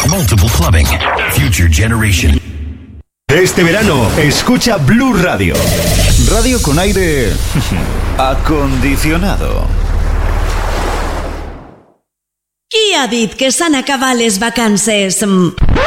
multiple clubbing, future generation. Este verano, escucha Blue Radio. Radio con aire acondicionado. Qui ha dit que s'han acabat les vacances?